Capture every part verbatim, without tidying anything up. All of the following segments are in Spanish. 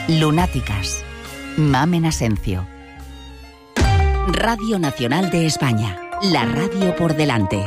Lunáticas. Mamen Asencio. Radio Nacional de España. La radio por delante.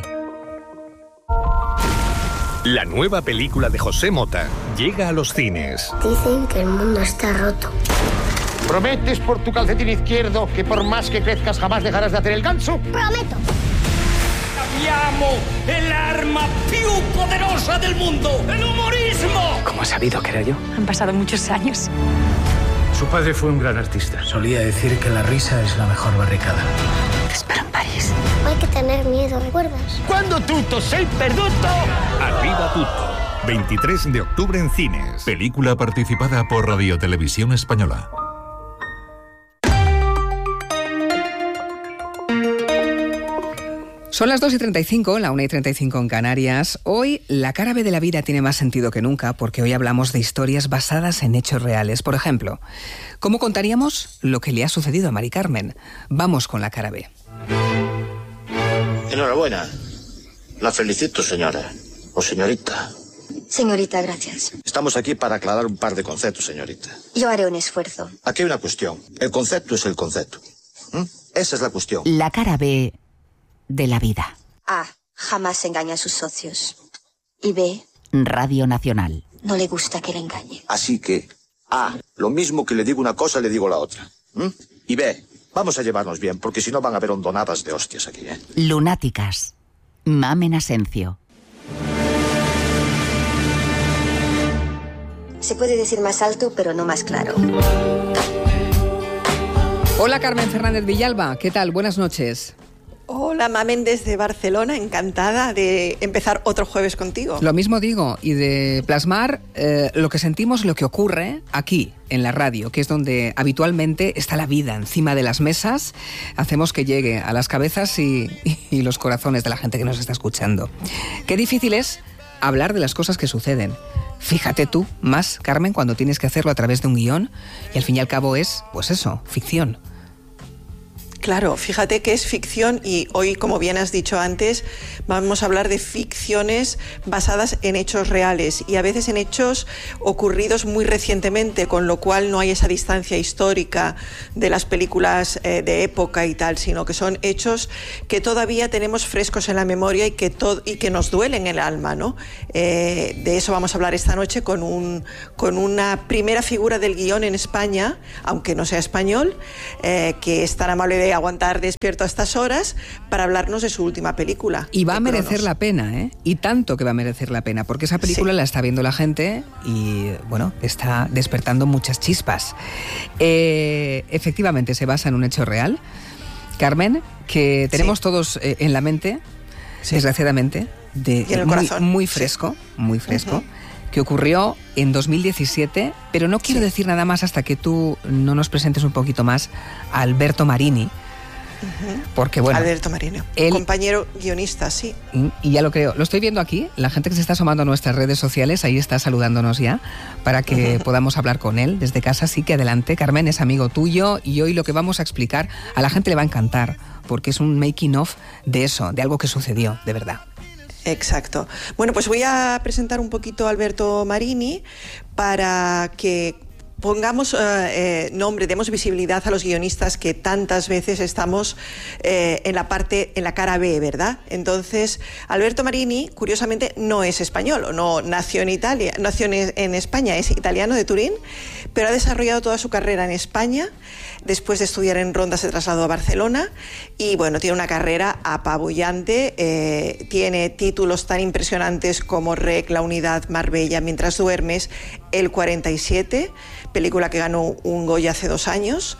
La nueva película de José Mota llega a los cines. Dicen que el mundo está roto. ¿Prometes por tu calcetín izquierdo que por más que crezcas jamás dejarás de hacer el ganso? ¡Prometo! Abbiamo el arma più poderosa del mundo, el humorismo. ¿Cómo has sabido que era yo? Han pasado muchos años. Su padre fue un gran artista. Solía decir que la risa es la mejor barricada. Te espero en París. No hay que tener miedo, ¿recuerdas? Cuando tutto sei perduto. Arriba tutto. veintitrés de octubre en cines. Película participada por Radio Televisión Española. Son las dos y treinta y cinco, la una y treinta y cinco en Canarias. Hoy la cara B de la vida tiene más sentido que nunca porque hoy hablamos de historias basadas en hechos reales. Por ejemplo, ¿cómo contaríamos lo que le ha sucedido a Mari Carmen? Vamos con la cara B. Enhorabuena. La felicito, señora. O señorita. Señorita, gracias. Estamos aquí para aclarar un par de conceptos, señorita. Yo haré un esfuerzo. Aquí hay una cuestión. El concepto es el concepto. ¿Mm? Esa es la cuestión. La cara B de la vida. A. Jamás engaña a sus socios. Y B. Radio Nacional. No le gusta que le engañe. Así que, A. Lo mismo que le digo una cosa, le digo la otra. ¿Mm? Y B. Vamos a llevarnos bien, porque si no van a haber hondonadas de hostias aquí, ¿eh? Lunáticas. Mamen Asencio. Se puede decir más alto, pero no más claro. Hola, Carmen Fernández Villalba. ¿Qué tal? Buenas noches. Hola, Mamen, desde Barcelona, encantada de empezar otro jueves contigo. Lo mismo digo, y de plasmar eh, lo que sentimos, lo que ocurre aquí, en la radio, que es donde habitualmente está la vida encima de las mesas. Hacemos que llegue a las cabezas y, y los corazones de la gente que nos está escuchando. Qué difícil es hablar de las cosas que suceden. Fíjate tú, más, Carmen, cuando tienes que hacerlo a través de un guión, y al fin y al cabo es, pues eso, ficción. Claro, fíjate que es ficción y hoy, como bien has dicho antes, vamos a hablar de ficciones basadas en hechos reales y a veces en hechos ocurridos muy recientemente, con lo cual no hay esa distancia histórica de las películas eh, de época y tal, sino que son hechos que todavía tenemos frescos en la memoria y que, to- y que nos duelen en el alma, ¿no? Eh, de eso vamos a hablar esta noche con, un, con una primera figura del guión en España, aunque no sea español, eh, que es tan amable de aguantar despierto a estas horas para hablarnos de su última película. Y va a merecer la pena, ¿eh? Y tanto que va a merecer la pena, porque esa película sí la está viendo la gente y, bueno, está despertando muchas chispas. Eh, efectivamente, se basa en un hecho real, Carmen, que tenemos sí. todos eh, en la mente, sí. desgraciadamente, de, y en el muy, corazón. muy fresco, sí. muy fresco. Uh-huh. Que ocurrió en dos mil diecisiete, pero no quiero sí. decir nada más hasta que tú no nos presentes un poquito más a Alberto Marini, uh-huh. porque bueno... Alberto Marini, él, compañero guionista, sí. Y ya lo creo, lo estoy viendo aquí, la gente que se está asomando a nuestras redes sociales, ahí está saludándonos ya, para que uh-huh. podamos hablar con él desde casa, así que adelante, Carmen, es amigo tuyo, y hoy lo que vamos a explicar a la gente le va a encantar, porque es un making of de eso, de algo que sucedió, de verdad. Exacto. Bueno, pues voy a presentar un poquito a Alberto Marini para que pongamos eh, eh, nombre, demos visibilidad a los guionistas que tantas veces estamos eh, en la parte, en la cara B, ¿verdad? Entonces, Alberto Marini, curiosamente, no es español, no nació en Italia, nació en España, es italiano de Turín, pero ha desarrollado toda su carrera en España. Después de estudiar en Ronda se trasladó a Barcelona y bueno, tiene una carrera apabullante, eh, tiene títulos tan impresionantes como Rec, La Unidad, Marbella, Mientras duermes, El cuarenta y siete, película que ganó un Goya hace dos años,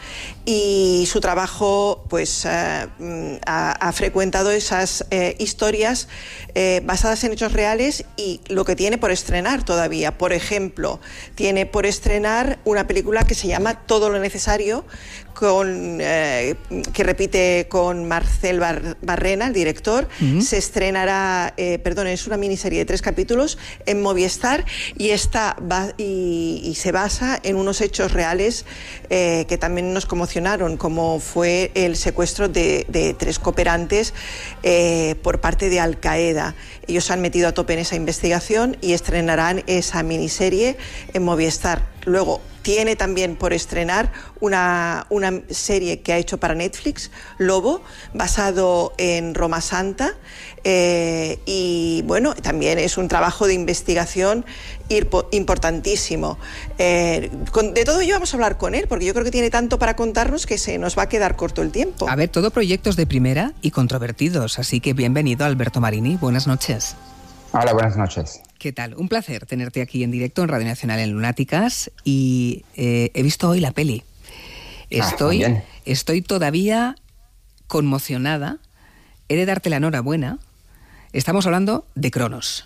y su trabajo pues eh, ha, ha frecuentado esas eh, historias eh, basadas en hechos reales y lo que tiene por estrenar todavía. Por ejemplo, tiene por estrenar una película que se llama Todo lo necesario, con, eh, que repite con Marcel Bar- Barrena, el director. Uh-huh. Se estrenará, eh, perdón, es una miniserie de tres capítulos en Movistar y, está, va, y, y se basa en unos hechos reales eh, que también nos conmocionaron, como fue el secuestro de, de tres cooperantes eh, por parte de Al Qaeda. Ellos se han metido a tope en esa investigación y estrenarán esa miniserie en Movistar. luego tiene también por estrenar una, una serie que ha hecho para Netflix, Lobo, basado en Roma Santa, eh, y bueno, también es un trabajo de investigación importantísimo. Eh, con, de todo ello vamos a hablar con él, porque yo creo que tiene tanto para contarnos que se nos va a quedar corto el tiempo. A ver, todo proyectos de primera y controvertidos, así que bienvenido, Alberto Marini, buenas noches. Hola, buenas noches. ¿Qué tal? Un placer tenerte aquí en directo en Radio Nacional en Lunáticas y eh, he visto hoy la peli. Estoy, ah, estoy todavía conmocionada. He de darte la enhorabuena. Estamos hablando de Cronos.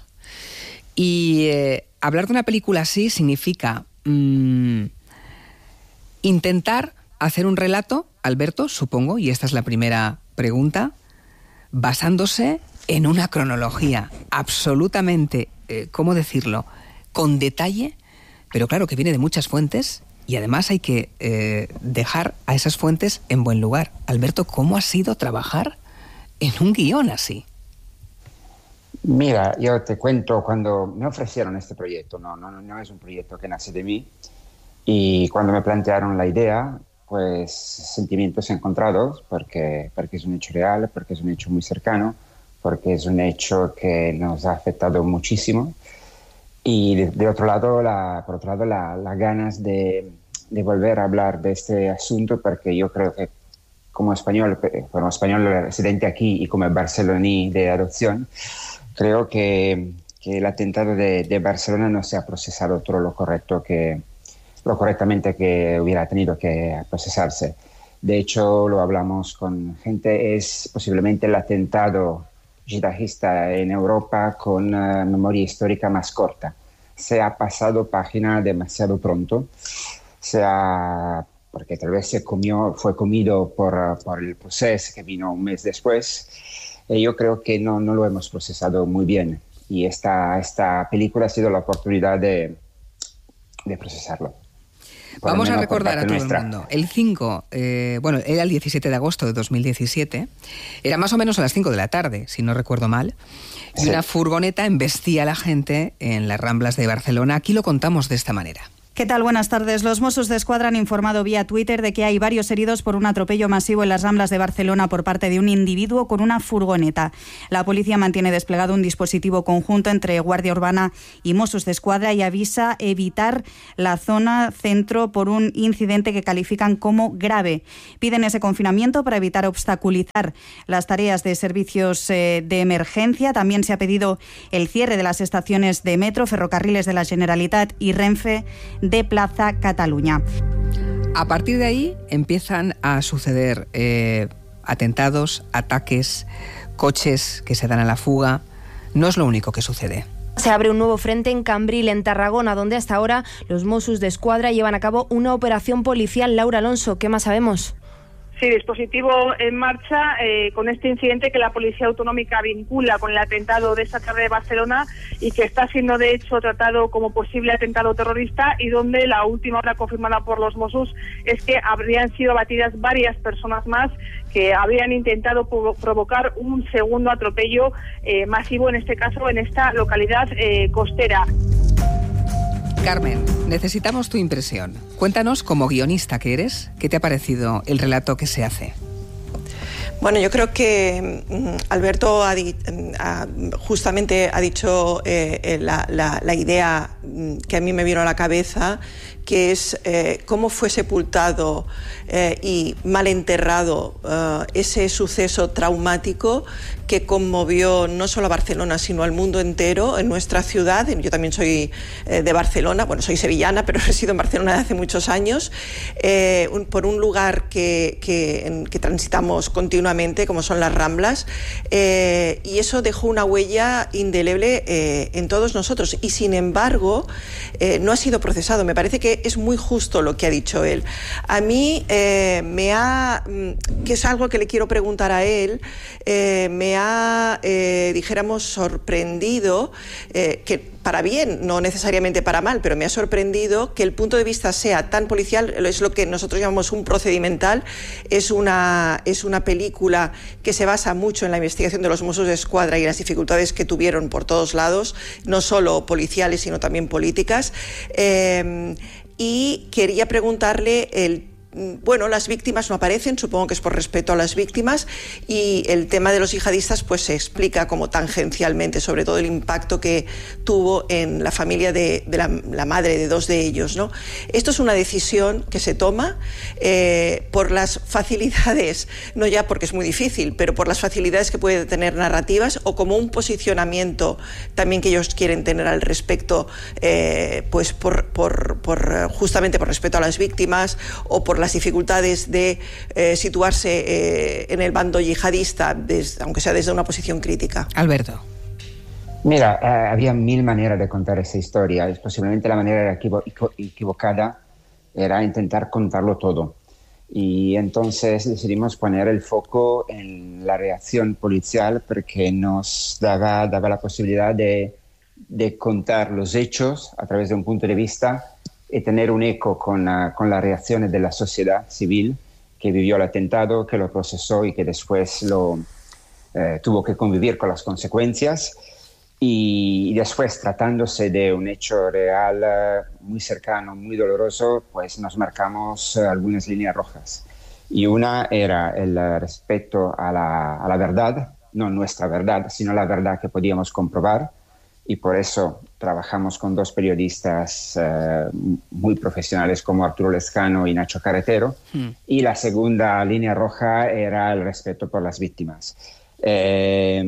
Y eh, hablar de una película así significa mmm, intentar hacer un relato, Alberto, supongo, y esta es la primera pregunta, basándose en una cronología absolutamente, eh, ¿cómo decirlo?, con detalle, pero claro que viene de muchas fuentes y además hay que eh, dejar a esas fuentes en buen lugar. Alberto, ¿cómo ha sido trabajar en un guión así? Mira, yo te cuento, cuando me ofrecieron este proyecto, no, no, no es un proyecto que nace de mí, y cuando me plantearon la idea, pues sentimientos encontrados, porque, porque es un hecho real, porque es un hecho muy cercano, porque es un hecho que nos ha afectado muchísimo, y de, de otro lado, la, por otro lado, las la ganas de, de volver a hablar de este asunto, porque yo creo que como español, como español residente aquí y como barceloní de adopción, creo que, que el atentado de, de Barcelona no se ha procesado todo lo correcto que, lo correctamente que hubiera tenido que procesarse. De hecho, lo hablamos con gente, es posiblemente el atentado yihadista en Europa con uh, memoria histórica más corta. Se ha pasado página demasiado pronto, se ha, porque tal vez se comió, fue comido por, por el proceso que vino un mes después. Y yo creo que no, no lo hemos procesado muy bien. Y esta, esta película ha sido la oportunidad de, de procesarlo. Por Vamos a menos, recordar a todo nuestra. el mundo. El cinco, eh, bueno, era el diecisiete de agosto de dos mil diecisiete, era más o menos a las cinco de la tarde, si no recuerdo mal, y sí. Una furgoneta embestía a la gente en las Ramblas de Barcelona. Aquí lo contamos de esta manera. ¿Qué tal? Buenas tardes. Los Mossos d'Esquadra han informado vía Twitter de que hay varios heridos por un atropello masivo en las Ramblas de Barcelona por parte de un individuo con una furgoneta. La policía mantiene desplegado un dispositivo conjunto entre Guardia Urbana y Mossos d'Esquadra y avisa evitar la zona centro por un incidente que califican como grave. Piden ese confinamiento para evitar obstaculizar las tareas de servicios eh, de emergencia. También se ha pedido el cierre de las estaciones de metro, ferrocarriles de la Generalitat y Renfe de Plaza Cataluña. A partir de ahí empiezan a suceder eh, atentados, ataques, coches que se dan a la fuga. No es lo único que sucede. Se abre un nuevo frente en Cambril, en Tarragona, donde hasta ahora los Mossos d'Esquadra llevan a cabo una operación policial. Laura Alonso, ¿qué más sabemos? Sí, dispositivo en marcha eh, con este incidente que la Policía Autonómica vincula con el atentado de esta tarde de Barcelona y que está siendo de hecho tratado como posible atentado terrorista, y donde la última hora confirmada por los Mossos es que habrían sido abatidas varias personas más que habrían intentado provocar un segundo atropello eh, masivo, en este caso en esta localidad eh, costera. Carmen, necesitamos tu impresión. Cuéntanos, como guionista que eres, ¿qué te ha parecido el relato que se hace? Bueno, yo creo que um, Alberto ha di- ha, justamente ha dicho eh, la, la, la idea um, que a mí me vino a la cabeza, que es eh, cómo fue sepultado eh, y mal enterrado eh, ese suceso traumático que conmovió no solo a Barcelona, sino al mundo entero, en nuestra ciudad. Yo también soy eh, de Barcelona, bueno, soy sevillana, pero resido en Barcelona desde hace muchos años, eh, un, por un lugar que, que, en, que transitamos continuamente, como son las Ramblas, eh, y eso dejó una huella indeleble eh, en todos nosotros. Y sin embargo, eh, no ha sido procesado. Me parece que es muy justo lo que ha dicho él. A mí eh, me ha, que es algo que le quiero preguntar a él, eh, me ha, eh, dijéramos, sorprendido, eh, que para bien, no necesariamente para mal, pero me ha sorprendido que el punto de vista sea tan policial. Es lo que nosotros llamamos un procedimental. Es una, es una película que se basa mucho en la investigación de los Mossos d'Esquadra y las dificultades que tuvieron por todos lados, no solo policiales, sino también políticas. Eh, y quería preguntarle el bueno, las víctimas no aparecen, supongo que es por respeto a las víctimas, y el tema de los yihadistas pues se explica como tangencialmente, sobre todo el impacto que tuvo en la familia de, de la, la madre de dos de ellos, ¿no? Esto es una decisión que se toma eh, por las facilidades, no ya porque es muy difícil, pero por las facilidades que puede tener narrativas, o como un posicionamiento también que ellos quieren tener al respecto, eh, pues por, por, por justamente por respeto a las víctimas, o por las dificultades de eh, situarse eh, en el bando yihadista, desde, aunque sea desde una posición crítica. Alberto. Mira, eh, había mil maneras de contar esa historia. Posiblemente la manera equivo equivocada era intentar contarlo todo. Y entonces decidimos poner el foco en la reacción policial, porque nos daba, daba la posibilidad de, de contar los hechos a través de un punto de vista y tener un eco con, uh, con las reacciones de la sociedad civil que vivió el atentado, que lo procesó y que después lo, eh, tuvo que convivir con las consecuencias. Y, y después, tratándose de un hecho real uh, muy cercano, muy doloroso, pues nos marcamos uh, algunas líneas rojas. Y una era el uh, respeto a la, a la verdad, no nuestra verdad, sino la verdad que podíamos comprobar. Y por eso trabajamos con dos periodistas eh, muy profesionales como Arturo Lezcano y Nacho Carretero. Mm. Y la segunda línea roja era el respeto por las víctimas. Eh,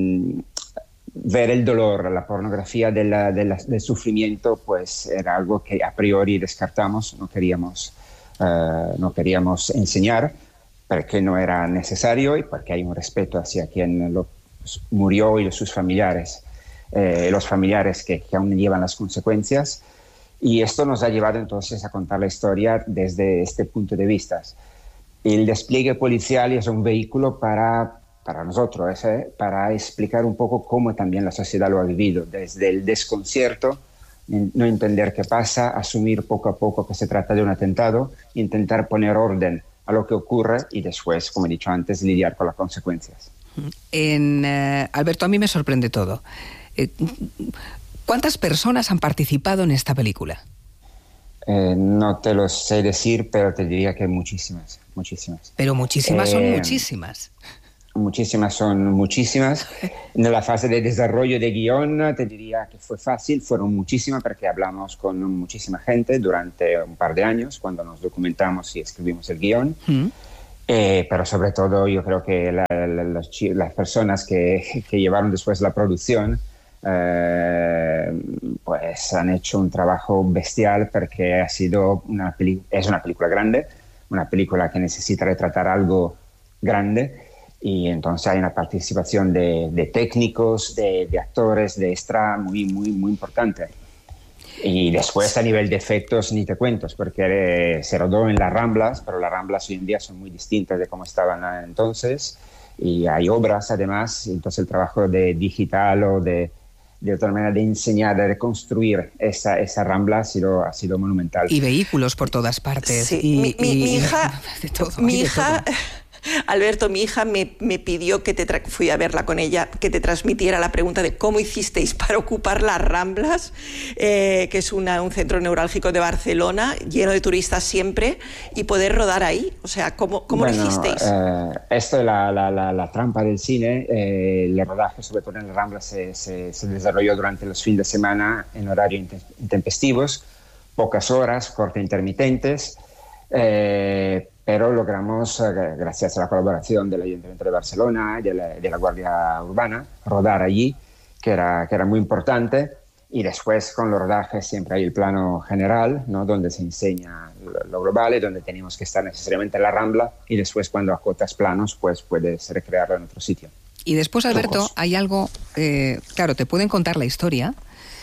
ver el dolor, la pornografía de la, de la, del sufrimiento, pues era algo que a priori descartamos, no queríamos, uh, no queríamos enseñar, porque no era necesario y porque hay un respeto hacia quien lo, pues, murió y sus familiares. Eh, los familiares que, que aún llevan las consecuencias, y esto nos ha llevado entonces a contar la historia desde este punto de vista. El despliegue policial es un vehículo para, para nosotros, ¿eh? para explicar un poco cómo también la sociedad lo ha vivido, desde el desconcierto, no entender qué pasa, asumir poco a poco que se trata de un atentado, intentar poner orden a lo que ocurre y después, como he dicho antes, lidiar con las consecuencias. En, uh, Alberto, a mí me sorprende todo. ¿Cuántas personas han participado en esta película? Eh, no te lo sé decir, pero te diría que muchísimas, muchísimas. Pero muchísimas eh, son muchísimas. Muchísimas son muchísimas. En la fase de desarrollo de guión te diría que fue fácil, fueron muchísimas porque hablamos con muchísima gente durante un par de años cuando nos documentamos y escribimos el guión. Mm. Eh, pero sobre todo yo creo que la, la, las, las personas que, que llevaron después la producción Eh, pues han hecho un trabajo bestial, porque ha sido una es una película grande, una película que necesita retratar algo grande, y entonces hay una participación de, de técnicos, de, de actores, de extra muy, muy, muy importante. Y después a nivel de efectos ni te cuento, porque eh, se rodó en las Ramblas, pero las Ramblas hoy en día son muy distintas de cómo estaban entonces, y hay obras además, entonces el trabajo de digital o de de otra manera de enseñar, de reconstruir esa, esa Rambla ha sido, ha sido monumental. Y vehículos por todas partes. Sí. Y, mi, mi, y, mi hija, de todo, mi de hija todo. Alberto, mi hija me, me pidió que te tra fui a verla con ella, que te transmitiera la pregunta de cómo hicisteis para ocupar las Ramblas, eh, que es una, un centro neurálgico de Barcelona, lleno de turistas siempre, y poder rodar ahí. O sea, ¿cómo, cómo bueno, lo hicisteis? Eh, esto es la, la, la, la trampa del cine. Eh, el rodaje, sobre todo en las Ramblas, se, se, se desarrolló durante los fines de semana en horarios intempestivos, pocas horas, cortes intermitentes. Eh, pero logramos, eh, gracias a la colaboración del Ayuntamiento de Barcelona y de la, de la Guardia Urbana, rodar allí, que era, que era muy importante. Y después con los rodajes siempre hay el plano general, ¿no? Donde se enseña lo, lo global y donde tenemos que estar necesariamente en la Rambla, y después cuando acotas planos pues puedes recrearlo en otro sitio. Y después, Alberto, Trucos. hay algo, eh, claro, te pueden contar la historia,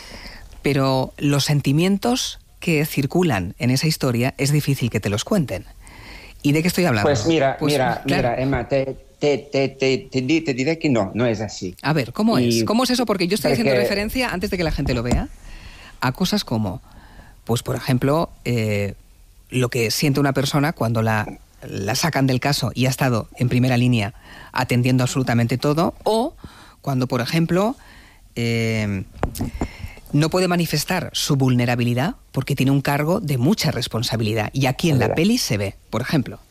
pero los sentimientos que circulan en esa historia es difícil que te los cuenten. ¿Y de qué estoy hablando? Pues mira, pues, mira, claro. mira, Emma, te, te, te, te, te, te diré que no, no es así. A ver, ¿cómo y es? ¿Cómo es eso? Porque yo estoy porque... haciendo referencia, antes de que la gente lo vea, a cosas como, pues por ejemplo, eh, lo que siente una persona cuando la, la sacan del caso y ha estado en primera línea atendiendo absolutamente todo, o cuando, por ejemplo, eh, no puede manifestar su vulnerabilidad porque tiene un cargo de mucha responsabilidad. Y aquí en la peli se ve, por ejemplo.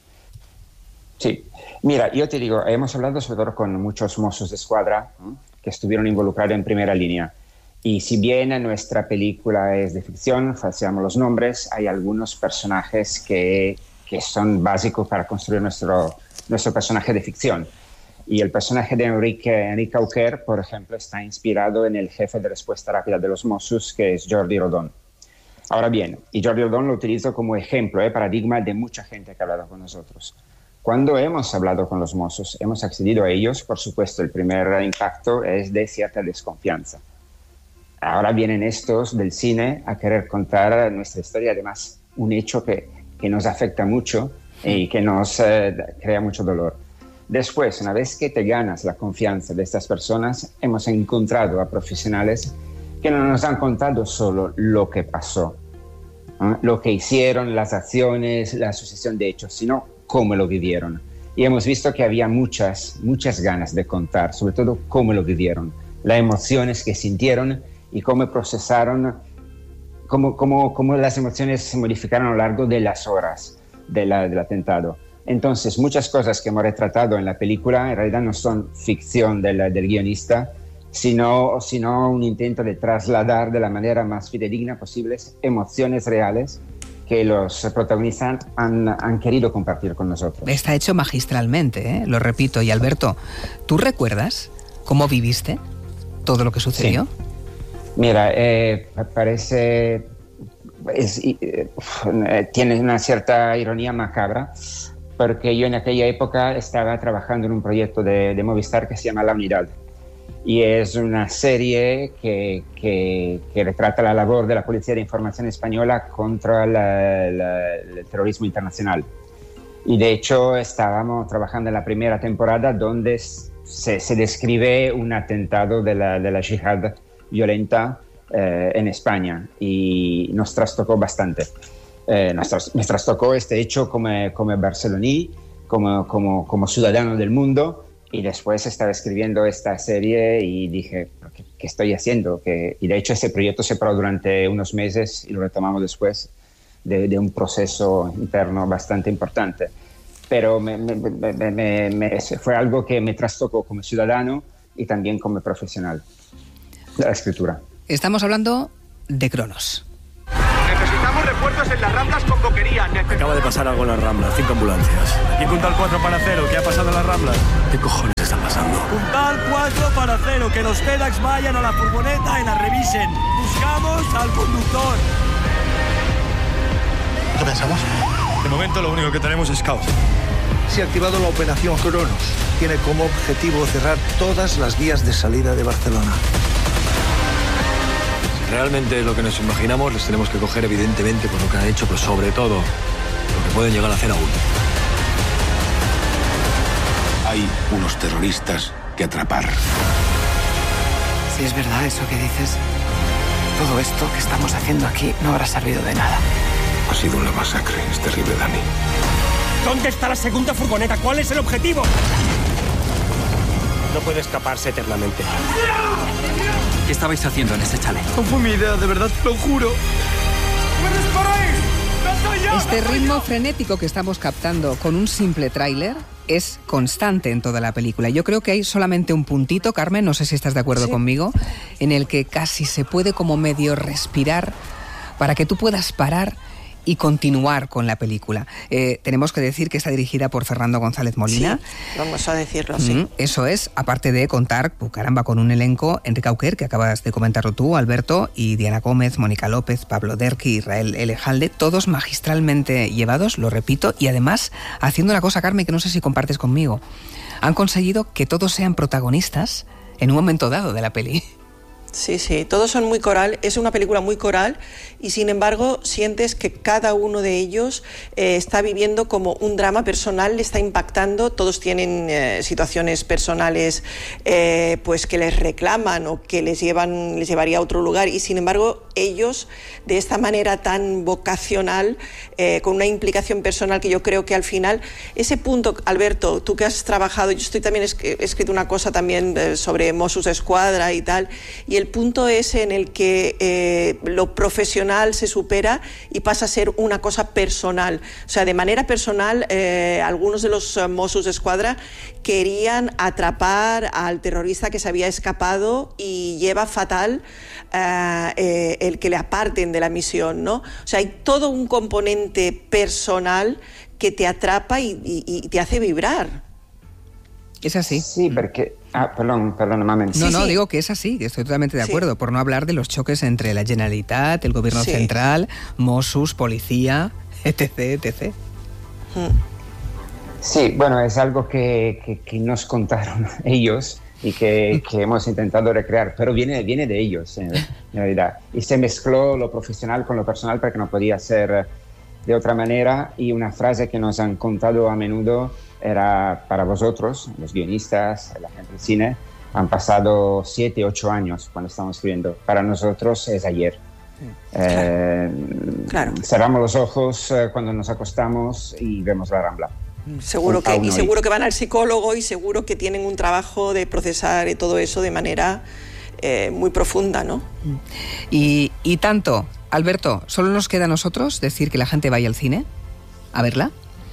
Sí. Mira, yo te digo, hemos hablado sobre todo con muchos mozos de escuadra, ¿no?, que estuvieron involucrados en primera línea. Y si bien nuestra película es de ficción, falseamos los nombres, hay algunos personajes que, que son básicos para construir nuestro, nuestro personaje de ficción. Y el personaje de Enrique, Enrique Auquer, por ejemplo, está inspirado en el jefe de respuesta rápida de los Mossos, que es Jordi Rodón. Ahora bien, y Jordi Rodón lo utilizo como ejemplo, eh, paradigma de mucha gente que ha hablado con nosotros. Cuando hemos hablado con los Mossos, hemos accedido a ellos, por supuesto, el primer impacto es de cierta desconfianza. Ahora vienen estos del cine a querer contar nuestra historia, además un hecho que, que nos afecta mucho y que nos eh, crea mucho dolor. Después, una vez que te ganas la confianza de estas personas, hemos encontrado a profesionales que no nos han contado solo lo que pasó, ¿eh? lo que hicieron, las acciones, la sucesión de hechos, sino cómo lo vivieron. Y hemos visto que había muchas, muchas ganas de contar, sobre todo cómo lo vivieron, las emociones que sintieron y cómo procesaron, cómo, cómo, cómo las emociones se modificaron a lo largo de las horas de la, del atentado. Entonces, muchas cosas que hemos retratado en la película en realidad no son ficción del, del guionista, sino, sino un intento de trasladar de la manera más fidedigna posible emociones reales que los protagonistas han, han querido compartir con nosotros. Está hecho magistralmente, ¿eh? Lo repito. Y Alberto, ¿tú recuerdas cómo viviste todo lo que sucedió? Sí. Mira, eh, parece... Es, eh, tiene una cierta ironía macabra, porque yo en aquella época estaba trabajando en un proyecto de, de Movistar que se llama La Unidad. Y es una serie que, que, que retrata la labor de la Policía de Información Española contra la, la, el terrorismo internacional. Y de hecho estábamos trabajando en la primera temporada donde se, se describe un atentado de la, de la yihad violenta eh, en España y nos trastocó bastante. Eh, nos, tras, nos trastocó este hecho como, como barceloní, como, como, como ciudadano del mundo. Y después estaba escribiendo esta serie y dije, ¿qué, qué estoy haciendo? Que, y de hecho ese proyecto se paró durante unos meses y lo retomamos después de, de un proceso interno bastante importante. Pero me, me, me, me, me, fue algo que me trastocó como ciudadano y también como profesional de la escritura. Estamos hablando de Cronos. Necesitamos refuerzos en las Ramblas con boquería. Necesitamos... Acaba de pasar algo en las Ramblas, cinco ambulancias. ¿Y Puntal cuatro para cero? ¿Qué ha pasado en las Ramblas? ¿Qué cojones está pasando? Puntal cuatro para cero, que los TEDx vayan a la furgoneta y la revisen. Buscamos al conductor. ¿Qué pensamos? De momento lo único que tenemos es caos. Se ha activado la operación Cronos. Tiene como objetivo cerrar todas las vías de salida de Barcelona. Realmente lo que nos imaginamos les tenemos que coger evidentemente por lo que han hecho, pero sobre todo lo que pueden llegar a hacer aún. Hay unos terroristas que atrapar. Si es verdad eso que dices, todo esto que estamos haciendo aquí no habrá servido de nada. Ha sido una masacre, es terrible, Dani. ¿Dónde está la segunda furgoneta? ¿Cuál es el objetivo? No puede escaparse eternamente. ¿Qué estabais haciendo en ese chalet? No fue mi idea, de verdad, te lo juro. ¡Me disparáis! ¡No soy yo! Este ¡No soy ritmo yo! frenético que estamos captando con un simple tráiler es constante en toda la película. Yo creo que hay solamente un puntito, Carmen, no sé si estás de acuerdo Sí. conmigo, en el que casi se puede como medio respirar para que tú puedas parar y continuar con la película. Eh, tenemos que decir que está dirigida por Fernando González Molina. Sí, vamos a decirlo así. Mm, eso es, aparte de contar, oh, caramba, con un elenco, Enrique Auquer, que acabas de comentarlo tú, Alberto, y Diana Gómez, Mónica López, Pablo Derqui, Israel Elejalde, todos magistralmente llevados, lo repito, y además haciendo una cosa, Carmen, que no sé si compartes conmigo. Han conseguido que todos sean protagonistas en un momento dado de la peli. Sí, sí, todos son muy coral, es una película muy coral y sin embargo sientes que cada uno de ellos eh, está viviendo como un drama personal, le está impactando, todos tienen eh, situaciones personales eh, pues que les reclaman o que les llevan, les llevaría a otro lugar y sin embargo ellos de esta manera tan vocacional, eh, con una implicación personal que yo creo que al final, ese punto, Alberto, tú que has trabajado, yo estoy también he escrito una cosa también eh, sobre Mossos d'Esquadra y tal, y el punto es en el que eh, lo profesional se supera y pasa a ser una cosa personal. O sea, de manera personal, eh, algunos de los Mossos d'Esquadra querían atrapar al terrorista que se había escapado y lleva fatal eh, eh, el que le aparten de la misión, ¿no? O sea, hay todo un componente personal que te atrapa y, y, y te hace vibrar. Es así. Sí, porque... Ah, perdón, perdón, mami. No, sí, no, sí. digo que es así, que estoy totalmente de acuerdo, sí. Por no hablar de los choques entre la Generalitat, el gobierno sí. central, Mossos, policía, etcétera, etcétera. Sí, bueno, es algo que, que, que nos contaron ellos y que, que hemos intentado recrear, pero viene, viene de ellos, en, en realidad. Y se mezcló lo profesional con lo personal porque no podía ser de otra manera, y una frase que nos han contado a menudo era: para vosotros, los guionistas, la gente del cine, han pasado siete, ocho años cuando estamos escribiendo. Para nosotros es ayer. Claro. Eh, claro. Cerramos los ojos eh, cuando nos acostamos y vemos la Rambla. Seguro que, y seguro que van al psicólogo y seguro que tienen un trabajo de procesar todo eso de manera eh, muy profunda, ¿no? Y, y tanto, Alberto, solo nos queda a nosotros decir que la gente vaya al cine a verla.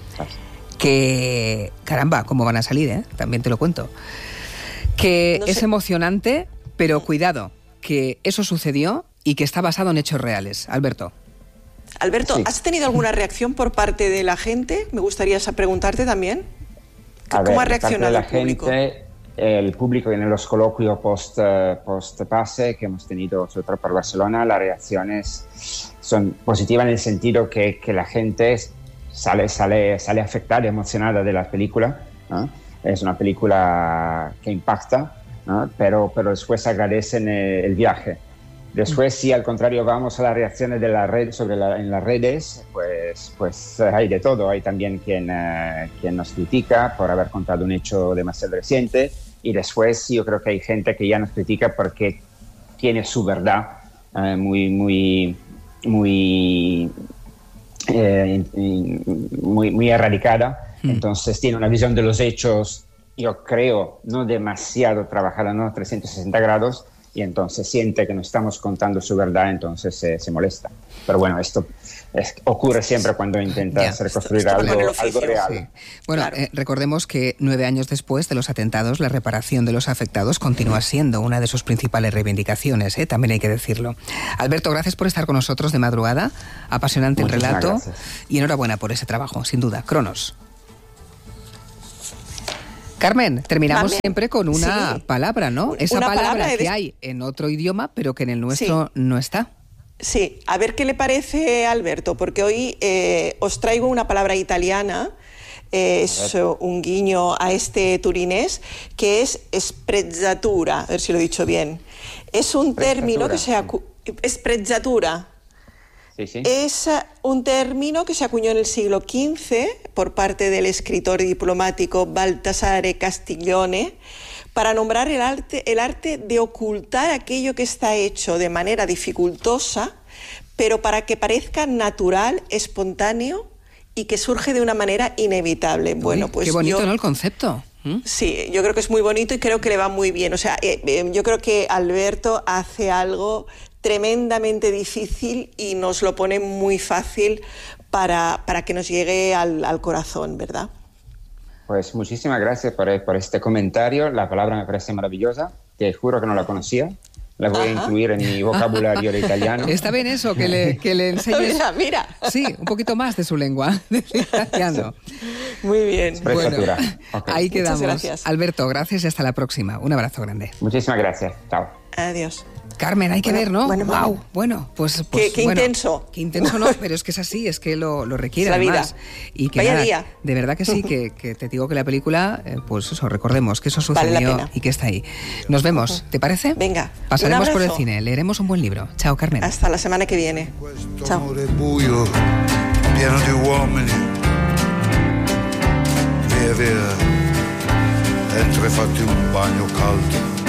Que, caramba, cómo van a salir, ¿eh? También te lo cuento. Que no es emocionante, pero cuidado, que eso sucedió y que está basado en hechos reales. Alberto. Alberto, sí. ¿Has tenido alguna reacción por parte de la gente? Me gustaría preguntarte también. A ¿Cómo ver, ha reaccionado la el público? Gente, el público en los coloquios post, post pase que hemos tenido, sobre todo por Barcelona, las reacciones son positivas en el sentido que, que la gente sale, sale, sale afectada, emocionada de la película, ¿no? Es una película que impacta, ¿no? pero, pero después agradecen el, el viaje. Después, si al contrario vamos a las reacciones de la red sobre la, en las redes, pues, pues hay de todo. Hay también quien, uh, quien nos critica por haber contado un hecho demasiado reciente, y después yo creo que hay gente que ya nos critica porque tiene su verdad uh, muy, muy, muy, eh, muy, muy erradicada. Mm. Entonces tiene una visión de los hechos, yo creo, no demasiado trabajada, no trescientos sesenta grados, y entonces siente que no estamos contando su verdad, entonces eh, se molesta. Pero bueno, esto es, ocurre siempre cuando intentas ya, reconstruir esto, esto algo, algo real. Sí. Bueno, claro. eh, recordemos que nueve años después de los atentados, la reparación de los afectados continúa siendo una de sus principales reivindicaciones, ¿eh? También hay que decirlo. Alberto, gracias por estar con nosotros de madrugada. Apasionante Muchísimas el relato. Gracias. Y enhorabuena por ese trabajo, sin duda. Cronos. Carmen, terminamos Carmen. siempre con una sí. palabra, ¿no? Esa una palabra, palabra que de... hay en otro idioma, pero que en el nuestro sí. no está. Sí, a ver qué le parece, Alberto, porque hoy eh, os traigo una palabra italiana, eh, es un guiño a este turinés, que es sprezzatura, a ver si lo he dicho bien. Es un término que se acu... sprezzatura. Sí, sí. Es un término que se acuñó en el siglo quince por parte del escritor y diplomático Baltasare Castiglione para nombrar el arte, el arte de ocultar aquello que está hecho de manera dificultosa, pero para que parezca natural, espontáneo y que surge de una manera inevitable. Uy, bueno, pues qué bonito, yo, ¿no? El concepto. ¿Mm? Sí, yo creo que es muy bonito y creo que le va muy bien. O sea, eh, eh, yo creo que Alberto hace algo tremendamente difícil y nos lo pone muy fácil para, para que nos llegue al, al corazón, ¿verdad? Pues muchísimas gracias por, por este comentario. La palabra me parece maravillosa. Te juro que no la conocía. La voy Ajá. a incluir en mi vocabulario de italiano. Está bien eso, que le, que le enseñes... Mira, mira. Sí, un poquito más de su lengua, de italiano. Muy bien. Bueno, okay. Ahí quedamos. Muchas gracias. Alberto, gracias y hasta la próxima. Un abrazo grande. Muchísimas gracias. Chao. Adiós. Carmen, hay que bueno, ver, ¿no? Bueno, wow. bueno. Bueno, pues, pues qué, qué bueno, intenso. Qué intenso no, pero es que es así, es que lo, lo requiere la además. vida. Y que Vaya nada, día. De verdad que sí, que, que te digo que la película, eh, pues eso, recordemos que eso sucedió vale y que está ahí. Nos vemos, ¿te parece? Venga. Pasaremos por el cine, leeremos un buen libro. Chao, Carmen. Hasta la semana que viene. Chao. Buio, pieno di uomini, via via, mentre fatti un bagno caldo.